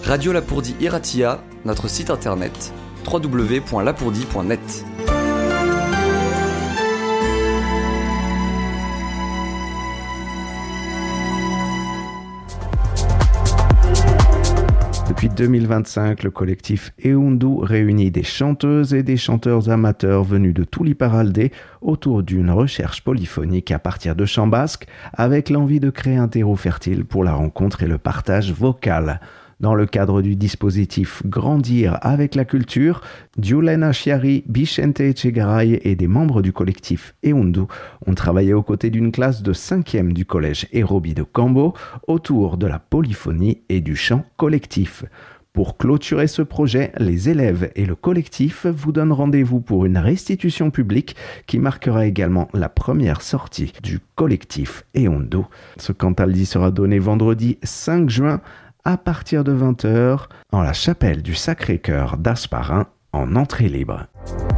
Radio Lapourdie Iratia, notre site internet www.lapourdie.net. Depuis 2025, le collectif Eundu réunit des chanteuses et des chanteurs amateurs venus de tout l'Iparraldé autour d'une recherche polyphonique à partir de chants basques, avec l'envie de créer un terreau fertile pour la rencontre et le partage vocal. Dans le cadre du dispositif Grandir avec la culture, Julen Chiari, Vicente Echegaray et des membres du collectif Eundu ont travaillé aux côtés d'une classe de 5e du collège Hérobi de Cambo autour de la polyphonie et du chant collectif. Pour clôturer ce projet, les élèves et le collectif vous donnent rendez-vous pour une restitution publique qui marquera également la première sortie du collectif Eundu. Ce Cantaldi sera donné vendredi 5 juin à partir de 20h en la chapelle du Sacré-Cœur d'Asparin en entrée libre.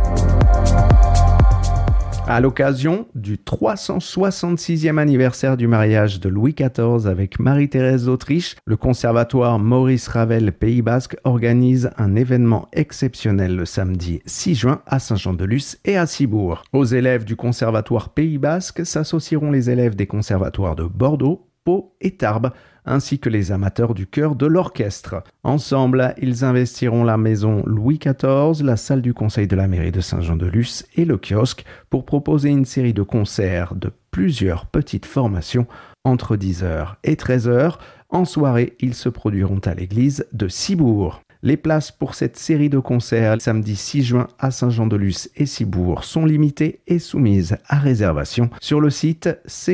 À l'occasion du 366e anniversaire du mariage de Louis XIV avec Marie-Thérèse d'Autriche, le conservatoire Maurice Ravel Pays Basque organise un événement exceptionnel le samedi 6 juin à Saint-Jean-de-Luz et à Cibourg. Aux élèves du conservatoire Pays Basque s'associeront les élèves des conservatoires de Bordeaux, Pau et Tarbes, ainsi que les amateurs du chœur de l'orchestre. Ensemble, ils investiront la maison Louis XIV, la salle du conseil de la mairie de Saint-Jean-de-Luz et le kiosque pour proposer une série de concerts de plusieurs petites formations entre 10h et 13h. En soirée, ils se produiront à l'église de Cibourg. Les places pour cette série de concerts samedi 6 juin à Saint-Jean-de-Luz et Cibourg sont limitées et soumises à réservation sur le site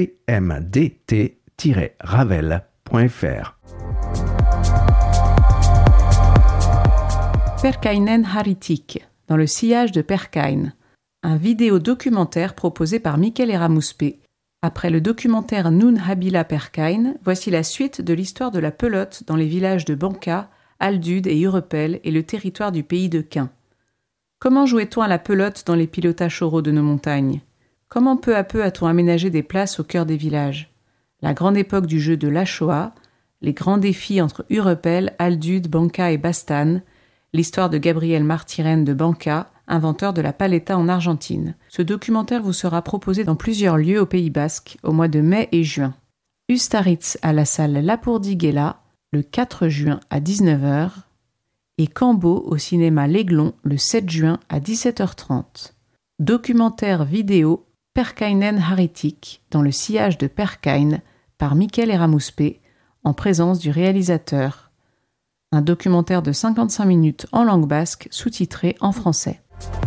cmdt-ravel.fr. Perkainen Haritik, dans le sillage de Perkain, un vidéo-documentaire proposé par Mikel Eramouspe. Après le documentaire Nun Habila Perkain, voici la suite de l'histoire de la pelote dans les villages de Banca, Aldud et Urepel et le territoire du pays de Quin. Comment jouait-on à la pelote dans les pilotages choraux de nos montagnes? Comment peu à peu a-t-on aménagé des places au cœur des villages? La grande époque du jeu de la Shoah, les grands défis entre Urepel, Aldud, Banca et Bastane, l'histoire de Gabriel Martirén de Banca, inventeur de la paleta en Argentine. Ce documentaire vous sera proposé dans plusieurs lieux au Pays Basque au mois de mai et juin. Ustaritz à la salle Lapourdie Guéla le 4 juin à 19h et Cambo au cinéma L'Aiglon le 7 juin à 17h30. Documentaire vidéo Perkainen Haritik dans le sillage de Perkain par Mikel Eramouspe en présence du réalisateur. Un documentaire de 55 minutes en langue basque sous-titré en français.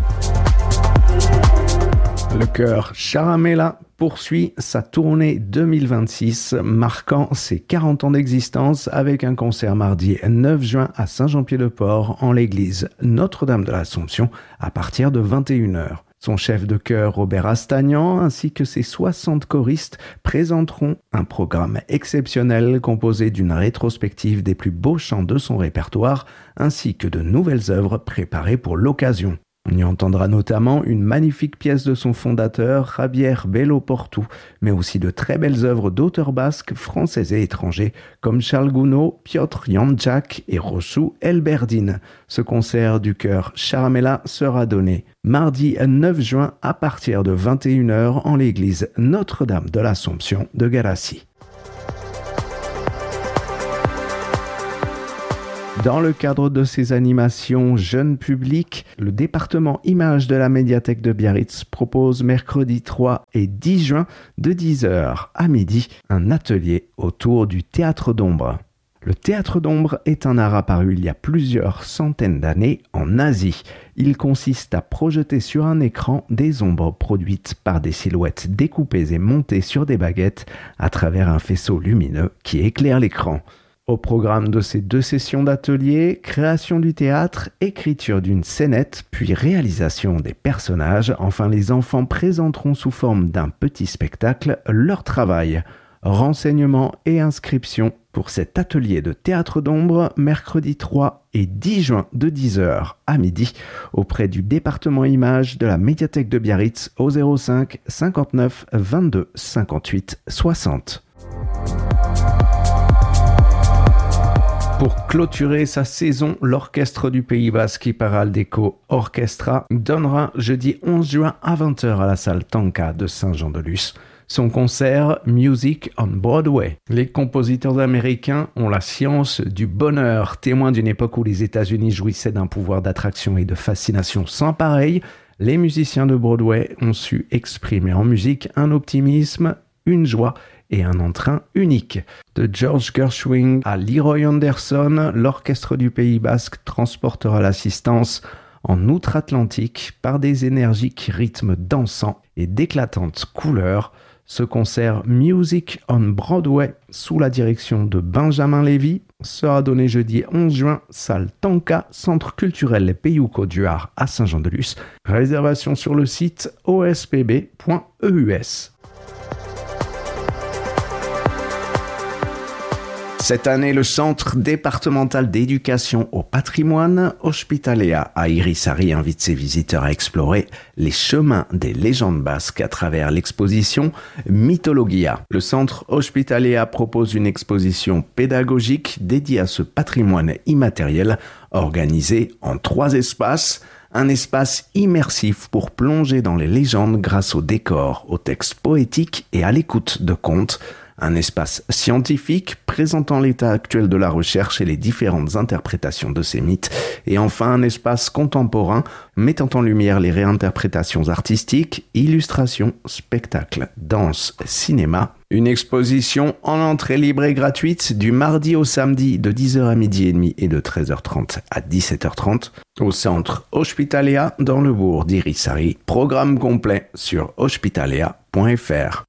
Le chœur Charamela poursuit sa tournée 2026, marquant ses 40 ans d'existence avec un concert mardi 9 juin à Saint-Jean-Pied-de-Port en l'église Notre-Dame de l'Assomption à partir de 21h. Son chef de chœur Robert Astagnan ainsi que ses 60 choristes présenteront un programme exceptionnel composé d'une rétrospective des plus beaux chants de son répertoire ainsi que de nouvelles œuvres préparées pour l'occasion. On y entendra notamment une magnifique pièce de son fondateur, Javier Belo Portu, mais aussi de très belles œuvres d'auteurs basques, français et étrangers, comme Charles Gounod, Piotr Janczak et Rosu Elberdin. Ce concert du chœur Charamela sera donné mardi 9 juin à partir de 21h en l'église Notre-Dame de l'Assomption de Garassi. Dans le cadre de ces animations jeunes publics, le département images de la médiathèque de Biarritz propose mercredi 3 et 10 juin de 10h à midi un atelier autour du théâtre d'ombre. Le théâtre d'ombre est un art apparu il y a plusieurs centaines d'années en Asie. Il consiste à projeter sur un écran des ombres produites par des silhouettes découpées et montées sur des baguettes à travers un faisceau lumineux qui éclaire l'écran. Au programme de ces 2 sessions d'atelier, création du théâtre, écriture d'une scénette, puis réalisation des personnages. Enfin, les enfants présenteront sous forme d'un petit spectacle leur travail. Renseignements et inscriptions pour cet atelier de théâtre d'ombre, mercredi 3 et 10 juin de 10h à midi, auprès du département images de la médiathèque de Biarritz au 05 59 22 58 60. Pour clôturer sa saison, l'Orchestre du Pays Basque Iparraldeko Orchestra donnera jeudi 11 juin à 20h à la salle Tanka de Saint-Jean-de-Luz son concert Music on Broadway. Les compositeurs américains ont la science du bonheur, témoins d'une époque où les États-Unis jouissaient d'un pouvoir d'attraction et de fascination sans pareil. Les musiciens de Broadway ont su exprimer en musique un optimisme, une joie et un entrain unique. De George Gershwin à Leroy Anderson, l'Orchestre du Pays Basque transportera l'assistance en outre-Atlantique par des énergiques rythmes dansants et d'éclatantes couleurs. Ce concert Music on Broadway, sous la direction de Benjamin Lévy, sera donné jeudi 11 juin, salle Tanka, Centre culturel Peyouco Duard à Saint-Jean-de-Luz. Réservation sur le site ospb.eus. Cette année, le Centre départemental d'éducation au patrimoine Ospitaléa à Irisari invite ses visiteurs à explorer les chemins des légendes basques à travers l'exposition Mythologia. Le Centre Ospitaléa propose une exposition pédagogique dédiée à ce patrimoine immatériel organisé en 3 espaces. Un espace immersif pour plonger dans les légendes grâce aux décors, aux textes poétiques et à l'écoute de contes. Un espace scientifique présentant l'état actuel de la recherche et les différentes interprétations de ces mythes. Et enfin, un espace contemporain mettant en lumière les réinterprétations artistiques, illustrations, spectacles, danse, cinéma. Une exposition en entrée libre et gratuite du mardi au samedi de 10h à midi et demi et de 13h30 à 17h30 au centre Ospitaléa dans le bourg d'Irisari. Programme complet sur ospitaléa.fr.